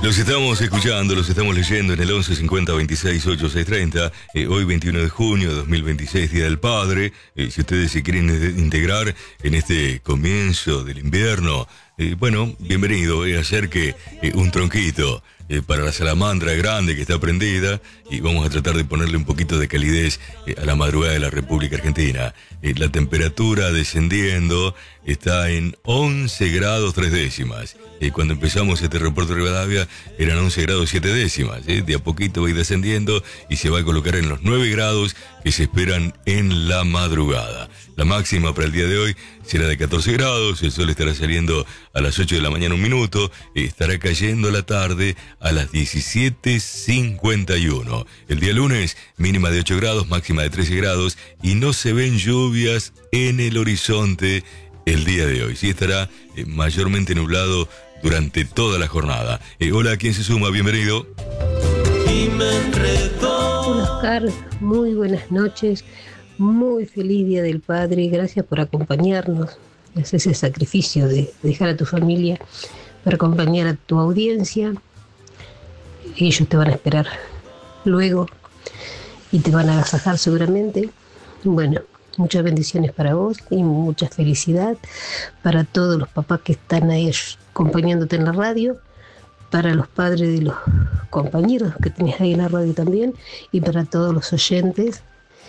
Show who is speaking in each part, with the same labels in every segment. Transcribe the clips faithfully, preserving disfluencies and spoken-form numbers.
Speaker 1: Los estamos escuchando, los estamos leyendo en el once cincuenta veintiséis ochenta y seis treinta. Eh, hoy veintiuno de junio de dos mil veintiséis, Día del Padre. Eh, si ustedes se quieren integrar en este comienzo del invierno, eh, bueno, bienvenido. Voy a hacer que eh, un tronquito eh, para la salamandra grande que está prendida, y vamos a tratar de ponerle un poquito de calidez eh, a la madrugada de la República Argentina. Eh, la temperatura descendiendo está en once grados tres décimas. Eh, cuando empezamos este reporte de Rivadavia eran once grados siete décimas. Eh. De a poquito va a ir descendiendo y se va a colocar en los nueve grados que se esperan en la madrugada. La máxima para el día de hoy será de catorce grados, el sol estará saliendo a las ocho de la mañana un minuto, eh, estará cayendo la tarde a las diecisiete cincuenta y uno. El día lunes, mínima de ocho grados, máxima de trece grados, y no se ven lluvias en el horizonte el día de hoy. Sí estará eh, mayormente nublado durante toda la jornada. Eh, hola, ¿quién se suma? Bienvenido.
Speaker 2: Hola, Oscar, muy buenas noches, muy feliz Día del Padre, gracias por acompañarnos, es ese sacrificio de dejar a tu familia para acompañar a tu audiencia. Ellos te van a esperar luego y te van a agasajar seguramente. Bueno, muchas bendiciones para vos y mucha felicidad para todos los papás que están ahí acompañándote en la radio, para los padres de los compañeros que tenés ahí en la radio también, y para todos los oyentes.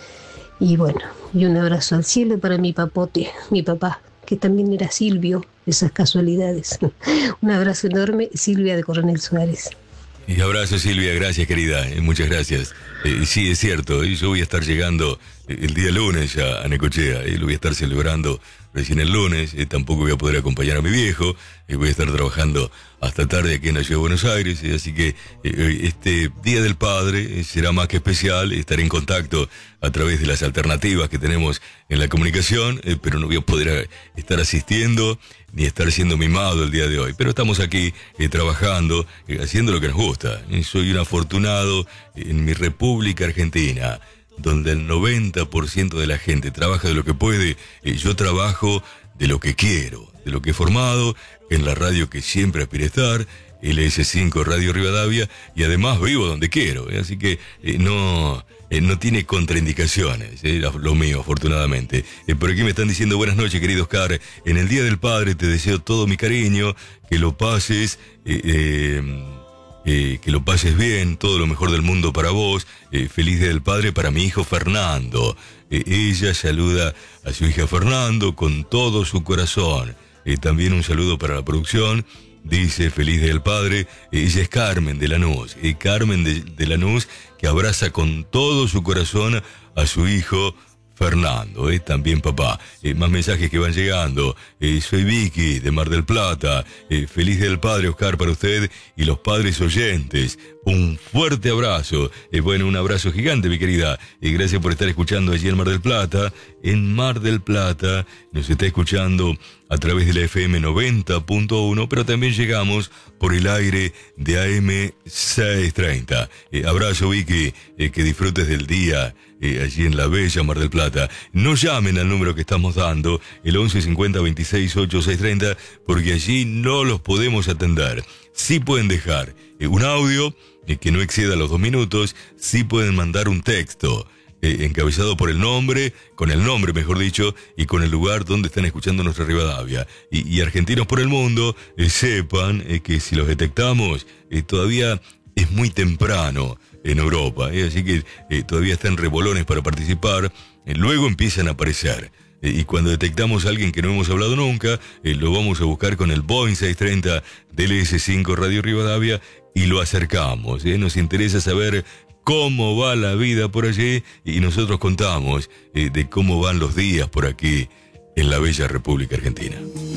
Speaker 2: Y bueno, y un abrazo al cielo para mi papote, mi papá, que también era Silvio, esas casualidades. Un abrazo enorme, Silvia de Coronel Suárez.
Speaker 1: Y abrazo, Silvia, gracias, querida, eh, muchas gracias. Eh, sí, es cierto, eh, yo voy a estar llegando eh, el día lunes ya a Necochea, eh, lo voy a estar celebrando recién el lunes, eh, tampoco voy a poder acompañar a mi viejo, eh, voy a estar trabajando hasta tarde aquí en la ciudad de Buenos Aires, eh, así que eh, este Día del Padre eh, será más que especial, estaré en contacto a través de las alternativas que tenemos en la comunicación, eh, pero no voy a poder eh, estar asistiendo ni estar siendo mimado el día de hoy, pero estamos aquí eh, trabajando, eh, haciendo lo que nos gusta. Eh, soy un afortunado en mi República Argentina, donde el noventa por ciento de la gente trabaja de lo que puede. Eh, yo trabajo de lo que quiero, de lo que he formado en la radio que siempre aspiré a estar, L S cinco Radio Rivadavia, y además vivo donde quiero, eh, así que eh, no... Eh, no tiene contraindicaciones, eh, lo mío, afortunadamente. Eh, por aquí me están diciendo buenas noches, querido Oscar. En el Día del Padre te deseo todo mi cariño, que lo pases, eh, eh, eh, que lo pases bien, todo lo mejor del mundo para vos. Eh, feliz Día del Padre para mi hijo Fernando. Eh, ella saluda a su hija Fernando con todo su corazón. Eh, también un saludo para la producción. Dice, feliz Día del Padre. Ella es Carmen de Lanús. Eh, Carmen de, de Lanús, que abraza con todo su corazón a su hijo Fernando, eh, también papá. Eh, más mensajes que van llegando. Eh, soy Vicky de Mar del Plata. Eh, feliz Día del Padre, Oscar, para usted y los padres oyentes. Un fuerte abrazo. Eh, bueno, un abrazo gigante, mi querida. Eh, gracias por estar escuchando allí en Mar del Plata. En Mar del Plata nos está escuchando a través de la F M noventa punto uno, pero también llegamos por el aire de A M seiscientos treinta. Eh, abrazo, Vicky, eh, que disfrutes del día eh, allí en la bella Mar del Plata. No llamen al número que estamos dando, el once cincuenta veintiséis ochenta y seis treinta, porque allí no los podemos atender. Sí pueden dejar eh, un audio eh, que no exceda los dos minutos, sí pueden mandar un texto Eh, encabezado por el nombre, con el nombre mejor dicho, y con el lugar donde están escuchando nuestra Rivadavia. Y, y argentinos por el mundo eh, sepan eh, que si los detectamos, eh, todavía es muy temprano en Europa, eh, así que eh, todavía están rebolones para participar, eh, luego empiezan a aparecer. Eh, y cuando detectamos a alguien que no hemos hablado nunca, eh, lo vamos a buscar con el Boeing seiscientos treinta de L S cinco Radio Rivadavia y lo acercamos. Eh, nos interesa saber cómo va la vida por allí, y nosotros contamos eh, de cómo van los días por aquí en la bella República Argentina.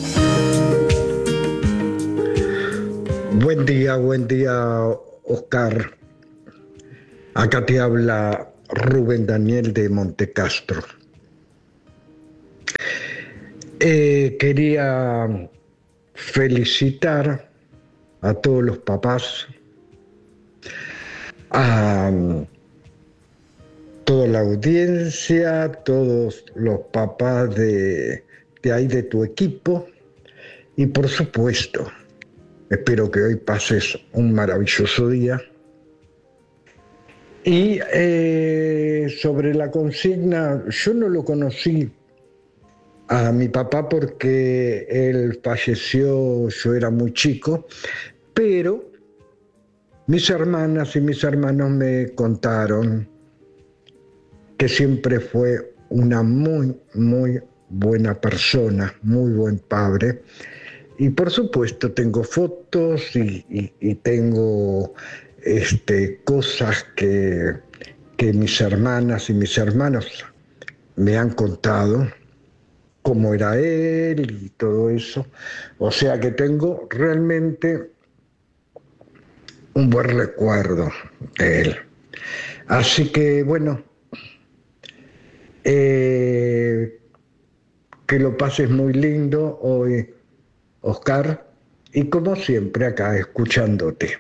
Speaker 3: Buen día, buen día, Oscar. Acá te habla Rubén Daniel de Montecastro. Eh, quería felicitar a todos los papás, a toda la audiencia, todos los papás de, de ahí de tu equipo, y por supuesto Espero que hoy pases un maravilloso día. Y eh, sobre la consigna, yo no lo conocí a mi papá porque él falleció, yo era muy chico, pero mis hermanas y mis hermanos me contaron que siempre fue una muy, muy buena persona, muy buen padre. Y por supuesto tengo fotos y, y, y tengo este, cosas que, que mis hermanas y mis hermanos me han contado, cómo era él y todo eso. O sea que tengo realmente un buen recuerdo de él. Así que bueno, eh, que lo pases muy lindo hoy, Oscar, y como siempre acá escuchándote.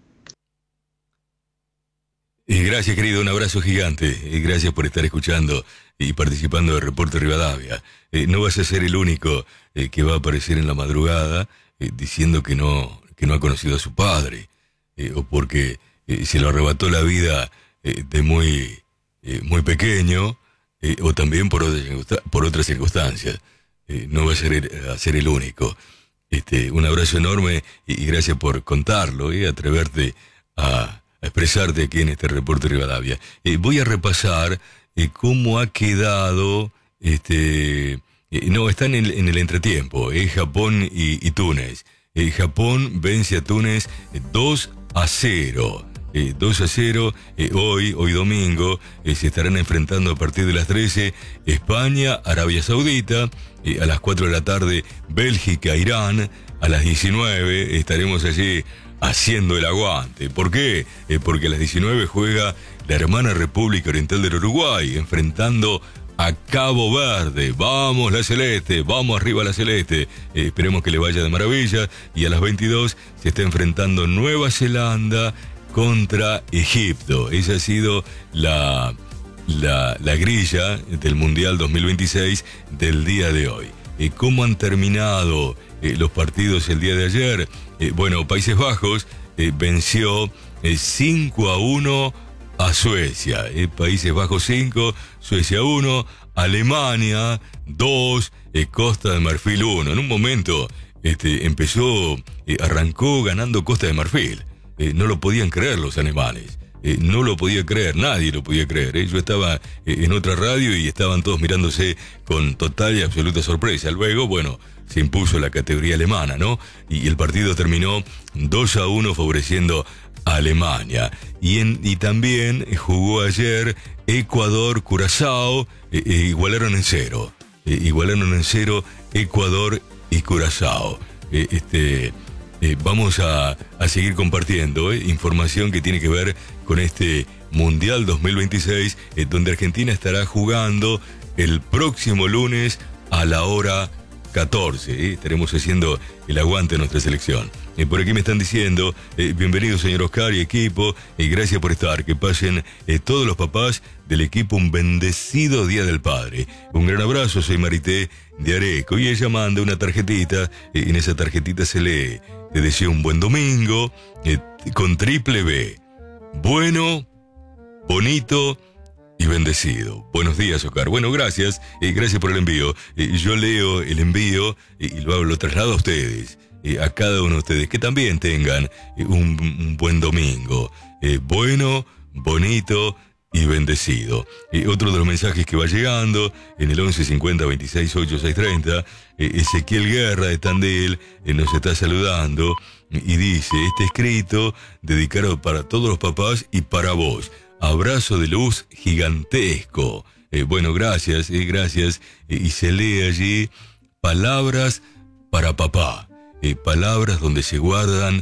Speaker 1: Y gracias, querido, un abrazo gigante. Y gracias por estar escuchando y participando del Reporte Rivadavia. Eh, no vas a ser el único eh, que va a aparecer en la madrugada eh, diciendo que no, que no ha conocido a su padre, eh, o porque eh, se lo arrebató la vida eh, de muy, eh, muy pequeño, eh, o también por otras, por otras circunstancias. Eh, no va a ser, el, a ser el único. Este, un abrazo enorme y, y gracias por contarlo y eh, atreverte a, a expresarte aquí en este Reporte Rivadavia. Eh, voy a repasar eh, cómo ha quedado, este, eh, no, están en, en el entretiempo, eh, Japón y, y Túnez. Eh, Japón vence a Túnez eh, dos a cero. Eh, dos a cero, eh, hoy, hoy domingo, eh, se estarán enfrentando a partir de las trece, España, Arabia Saudita, eh, a las cuatro de la tarde, Bélgica, Irán, a las diecinueve, estaremos allí haciendo el aguante. ¿Por qué? Eh, porque a las diecinueve juega la hermana República Oriental del Uruguay, enfrentando a Cabo Verde. Vamos la Celeste, vamos arriba la Celeste. Eh, esperemos que le vaya de maravilla. Y a las veintidós se está enfrentando Nueva Zelanda contra Egipto. Esa ha sido la, la, la grilla del Mundial dos mil veintiséis del día de hoy. Eh, ¿Cómo han terminado eh, los partidos el día de ayer? Eh, bueno, Países Bajos eh, venció eh, cinco a uno a Suecia. Eh, Países Bajos cinco, Suecia uno, Alemania dos, eh, Costa de Marfil uno. En un momento este, empezó, eh, arrancó ganando Costa de Marfil. Eh, no lo podían creer los alemanes, eh, no lo podía creer, nadie lo podía creer. Eh. Yo estaba eh, en otra radio y estaban todos mirándose con total y absoluta sorpresa. Luego, bueno, se impuso la categoría alemana, ¿no? Y el partido terminó dos a uno favoreciendo a Alemania. Y, en, y también jugó ayer Ecuador, Curazao, eh, eh, igualaron en cero. Eh, igualaron en cero Ecuador y Curazao. Eh, este... Eh, vamos a, a seguir compartiendo eh, información que tiene que ver con este Mundial dos mil veintiséis, eh, donde Argentina estará jugando el próximo lunes a la hora catorce. Eh, estaremos haciendo el aguante de nuestra selección. Eh, por aquí me están diciendo, eh, bienvenido señor Oscar y equipo, y eh, gracias por estar. Que pasen eh, todos los papás del equipo un bendecido Día del Padre. Un gran abrazo, soy Marité de Areco. Y ella manda una tarjetita, eh, en esa tarjetita se lee: te deseo un buen domingo, eh, con triple B. Bueno, bonito y bendecido. Buenos días, Oscar. Bueno, gracias, eh, gracias por el envío. Eh, yo leo el envío eh, y lo, lo traslado a ustedes, eh, a cada uno de ustedes, que también tengan eh, un, un buen domingo. Eh, bueno, bonito y bendecido. Eh, otro de los mensajes que va llegando en el once cincuenta veintiséis ochenta y seis treinta, eh, Ezequiel Guerra de Tandil eh, nos está saludando y dice: este escrito dedicado para todos los papás y para vos. Abrazo de luz gigantesco. Eh, bueno, gracias, eh, gracias. Eh, y se lee allí: palabras para papá. Eh, palabras donde se guardan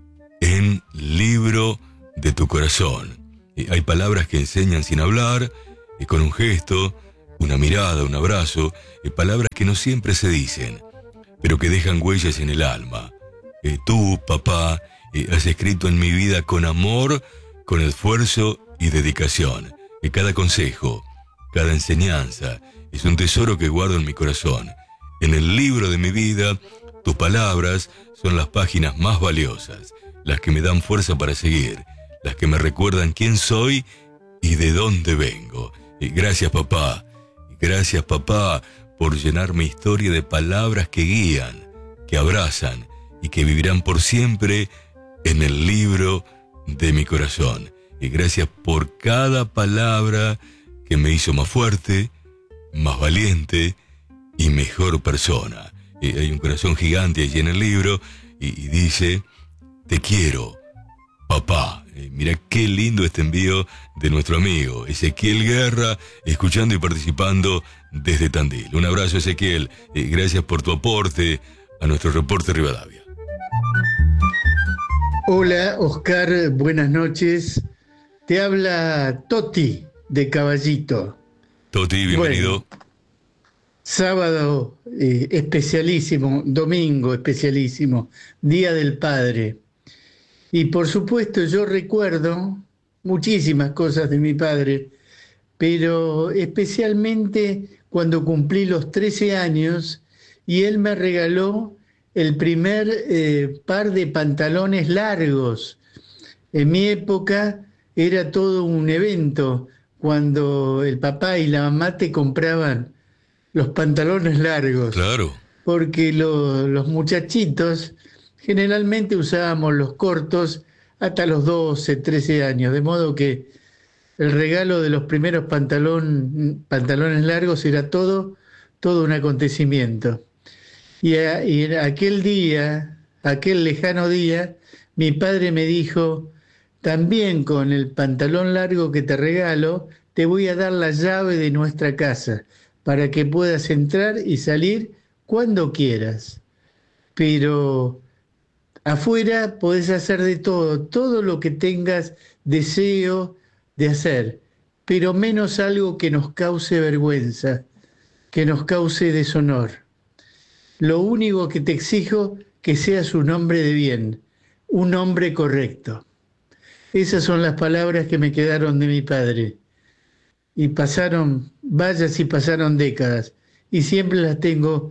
Speaker 1: en libro de tu corazón. Eh, hay palabras que enseñan sin hablar, eh, con un gesto, una mirada, un abrazo. Eh, palabras que no siempre se dicen, pero que dejan huellas en el alma. Eh, tú, papá, eh, has escrito en mi vida con amor, con esfuerzo y dedicación. Eh, cada consejo, cada enseñanza es un tesoro que guardo en mi corazón. En el libro de mi vida, Tus palabras son las páginas más valiosas, las que me dan fuerza para seguir, las que me recuerdan quién soy y de dónde vengo. Y gracias, papá. Gracias, papá, por llenar mi historia de palabras que guían, que abrazan y que vivirán por siempre en el libro de mi corazón. Y gracias por cada palabra que me hizo más fuerte, más valiente y mejor persona. Y hay un corazón gigante allí en el libro y, y dice: te quiero, papá. Eh, mira qué lindo este envío de nuestro amigo Ezequiel Guerra, escuchando y participando desde Tandil. Un abrazo, Ezequiel. Eh, gracias por tu aporte a nuestro reporte Rivadavia.
Speaker 4: Hola, Oscar, buenas noches. Te habla Toti de Caballito.
Speaker 1: Toti, bienvenido.
Speaker 4: Bueno, sábado eh, especialísimo, domingo especialísimo, Día del Padre. Y por supuesto yo recuerdo muchísimas cosas de mi padre, pero especialmente cuando cumplí los trece años y él me regaló el primer eh, par de pantalones largos. En mi época era todo un evento cuando el papá y la mamá te compraban los pantalones largos.
Speaker 1: Claro.
Speaker 4: Porque lo, los muchachitos generalmente usábamos los cortos hasta los doce, trece años, de modo que el regalo de los primeros pantalón, pantalones largos era todo, todo un acontecimiento. Y, a, y en aquel día, aquel lejano día, mi padre me dijo: también con el pantalón largo que te regalo, te voy a dar la llave de nuestra casa para que puedas entrar y salir cuando quieras. Pero afuera podés hacer de todo, todo lo que tengas deseo de hacer, pero menos algo que nos cause vergüenza, que nos cause deshonor. Lo único que te exijo, que seas un hombre de bien, un hombre correcto. Esas son las palabras que me quedaron de mi padre. Y pasaron, vaya si pasaron décadas, y siempre las tengo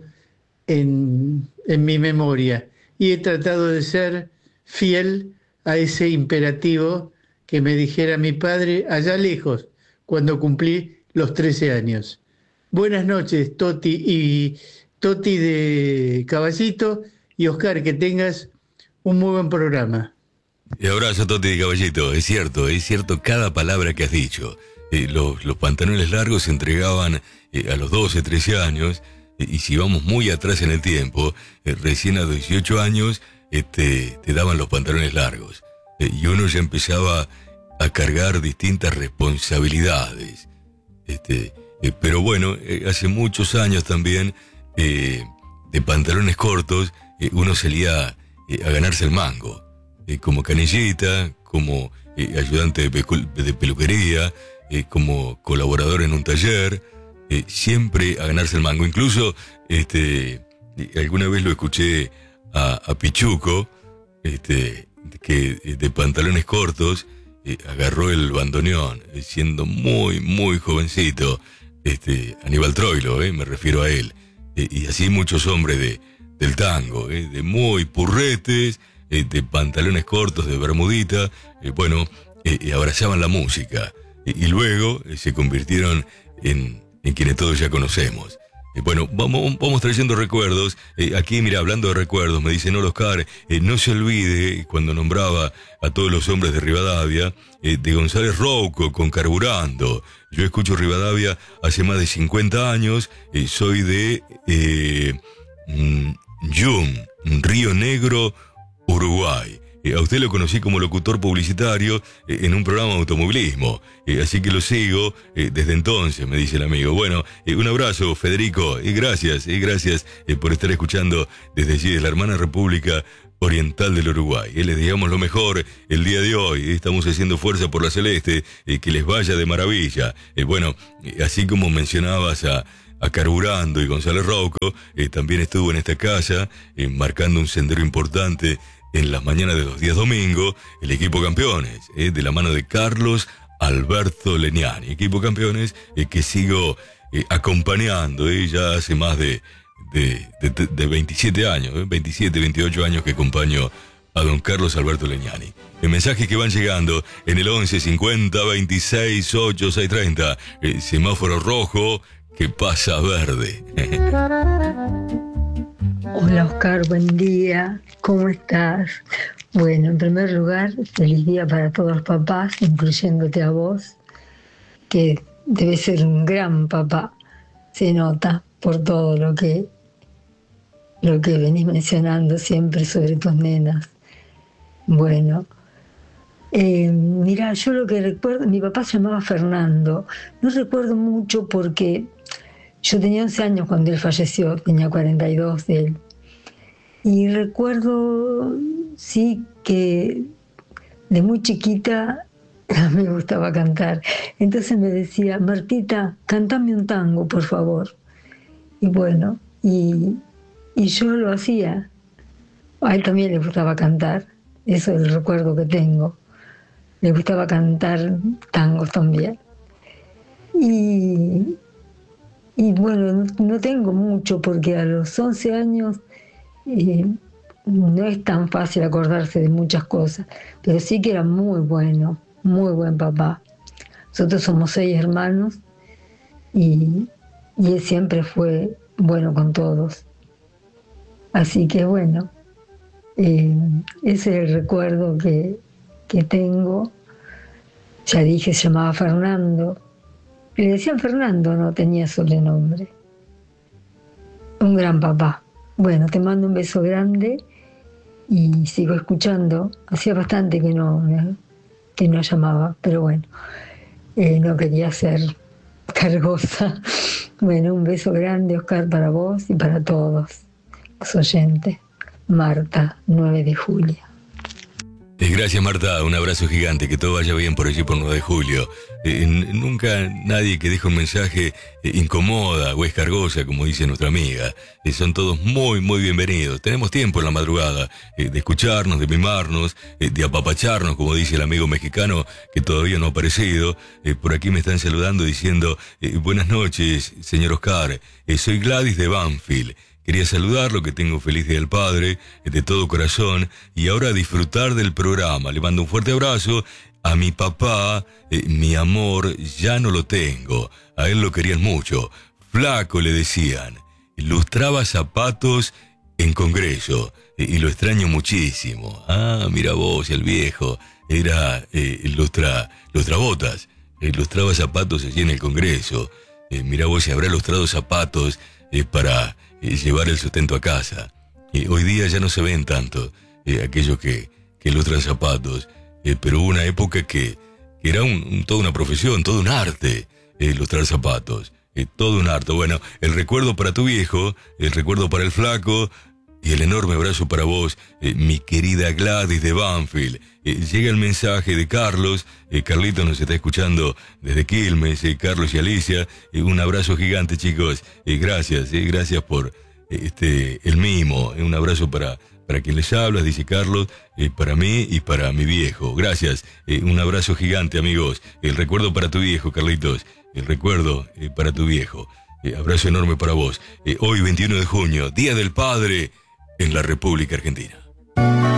Speaker 4: en, en mi memoria. Y he tratado de ser fiel a ese imperativo que me dijera mi padre allá lejos, cuando cumplí los trece años. Buenas noches, Toti y Toti de Caballito, y Oscar, que tengas un muy buen programa.
Speaker 1: Y abrazo, Toti de Caballito. Es cierto, es cierto cada palabra que has dicho. Eh, los, los pantalones largos se entregaban eh, a los doce, trece años, eh, y si vamos muy atrás en el tiempo, eh, recién a los dieciocho años eh, te, te daban los pantalones largos. Eh, y uno ya empezaba a cargar distintas responsabilidades. Este, eh, pero bueno, eh, hace muchos años también, eh, de pantalones cortos, eh, uno salía eh, a ganarse el mango. Eh, como canillita, como eh, ayudante de, pecu- de peluquería, eh, como colaborador en un taller, eh, siempre a ganarse el mango. Incluso, este, eh, alguna vez lo escuché a, a Pichuco, este, que eh, de pantalones cortos eh, agarró el bandoneón, eh, siendo muy, muy jovencito. Este, Aníbal Troilo, eh, me refiero a él. Eh, y así muchos hombres de, del tango, eh, de muy purretes, eh, de pantalones cortos, de bermudita, eh, bueno, eh, eh, abrazaban la música. Eh, y luego eh, se convirtieron en, en quienes todos ya conocemos. Eh, bueno, vamos, vamos trayendo recuerdos. Eh, aquí, mira, hablando de recuerdos, me dice, no, Oscar, eh, no se olvide, cuando nombraba a todos los hombres de Rivadavia, eh, de González Rouco con Carburando. Yo escucho Rivadavia hace más de cincuenta años, eh, soy de eh, Yum, Río Negro, Uruguay. Eh, a usted lo conocí como locutor publicitario eh, en un programa de automovilismo, eh, así que lo sigo eh, desde entonces, me dice el amigo. Bueno, eh, un abrazo, Federico, y gracias, y gracias eh, por estar escuchando desde allí, de la hermana República Oriental del Uruguay. Eh, les digamos lo mejor el día de hoy. Estamos haciendo fuerza por la Celeste, eh, que les vaya de maravilla. Eh, bueno, eh, así como mencionabas a a Carburando y González Rouco, eh, también estuvo en esta casa, eh, marcando un sendero importante en las mañanas de los días domingos, el equipo campeones, eh, de la mano de Carlos Alberto Leniani, equipo campeones eh, que sigo eh, acompañando, eh, ya hace más de, de, de, de veintisiete años, ¿eh? veintisiete, veintiocho años que acompaño a don Carlos Alberto Legnani. El mensaje que van llegando en el once cincuenta veintiséis ocho seis treinta, el semáforo rojo que pasa verde.
Speaker 5: Hola Oscar, buen día, ¿cómo estás? Bueno, en primer lugar, feliz día para todos los papás, incluyéndote a vos, que debe ser un gran papá, se nota por todo lo que, lo que venís mencionando siempre sobre tus nenas. Bueno, eh, mira, yo lo que recuerdo, mi papá se llamaba Fernando, no recuerdo mucho porque yo tenía once años cuando él falleció, tenía cuarenta y dos de él. Y recuerdo, sí, que de muy chiquita me gustaba cantar. Entonces me decía, Martita, cantame un tango, por favor. Y bueno, y, y yo lo hacía. A él también le gustaba cantar, eso es el recuerdo que tengo. Le gustaba cantar tangos también. Y, y bueno, no, no tengo mucho porque a los once años eh, no es tan fácil acordarse de muchas cosas, pero sí que era muy bueno, muy buen papá. Nosotros somos seis hermanos y, y él siempre fue bueno con todos. Así que bueno, eh, ese es el recuerdo que, que tengo. Ya dije, se llamaba Fernando. Le decían Fernando, no tenía sobrenombre. Un gran papá. Bueno, te mando un beso grande y sigo escuchando. Hacía bastante que no, que no llamaba, pero bueno, eh, no quería ser cargosa. Bueno, un beso grande, Oscar, para vos y para todos los oyentes. Marta, nueve de julio.
Speaker 1: Gracias, Marta, un abrazo gigante, que todo vaya bien por allí por nueve de julio. Eh, nunca nadie que deja un mensaje eh, incomoda o es cargosa, como dice nuestra amiga. Eh, son todos muy, muy bienvenidos. Tenemos tiempo en la madrugada eh, de escucharnos, de mimarnos, eh, de apapacharnos, como dice el amigo mexicano que todavía no ha aparecido. Eh, por aquí me están saludando diciendo, eh, buenas noches, señor Oscar, eh, soy Gladys de Banfield. Quería saludarlo, que tengo feliz día del padre, de todo corazón, y ahora disfrutar del programa. Le mando un fuerte abrazo. A mi papá, eh, mi amor, ya no lo tengo. A él lo querían mucho. Flaco le decían. Lustraba zapatos en Congreso, eh, y lo extraño muchísimo. Ah, mira vos, el viejo. Era eh, lustra, lustrabotas. Eh, lustraba zapatos allí en el Congreso. Eh, mira vos, si habrá lustrado zapatos eh, para... Eh, llevar el sustento a casa. Eh, hoy día ya no se ven tanto eh, aquellos que, que ilustran zapatos, eh, pero hubo una época que, que era un, un, toda una profesión, todo un arte, eh, ilustrar zapatos, eh, todo un arte. Bueno, el recuerdo para tu viejo, el recuerdo para el flaco y el enorme abrazo para vos, eh, mi querida Gladys de Banfield. Eh, llega el mensaje de Carlos, eh, Carlito nos está escuchando desde Quilmes, eh, Carlos y Alicia, eh, un abrazo gigante, chicos, eh, gracias, eh, gracias por eh, este el mimo, eh, un abrazo para, para quien les habla, dice Carlos, eh, para mí y para mi viejo, gracias, eh, un abrazo gigante, amigos, el recuerdo para tu viejo, Carlitos, el recuerdo eh, para tu viejo, eh, abrazo enorme para vos, eh, hoy veintiuno de junio, Día del Padre en la República Argentina.